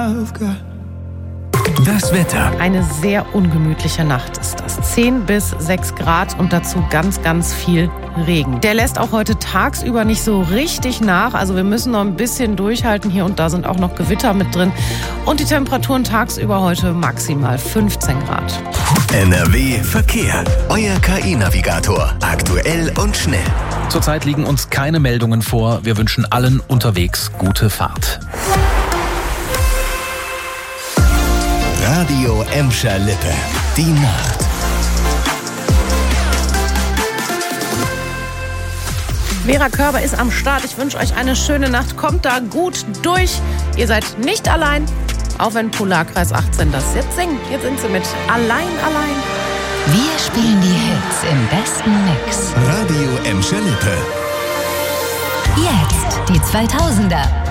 I've got. Das Wetter. Eine sehr ungemütliche Nacht ist das. 10 bis 6 Grad und dazu ganz, ganz viel Regen. Der lässt auch heute tagsüber nicht so richtig nach. Also wir müssen noch ein bisschen durchhalten. Hier und da sind auch noch Gewitter mit drin. Und die Temperaturen tagsüber heute maximal 15 Grad. NRW Verkehr. Euer KI-Navigator. Aktuell und schnell. Zurzeit liegen uns keine Meldungen vor. Wir wünschen allen unterwegs gute Fahrt. Radio Emscher Lippe. Die Nacht. Vera Körber ist am Start. Ich wünsche euch eine schöne Nacht. Kommt da gut durch. Ihr seid nicht allein. Auch wenn Polarkreis 18 das jetzt singt. Jetzt sind sie mit Allein, allein. Wir spielen die Hits im besten Mix. Radio Emscher Lippe. Jetzt die 2000er.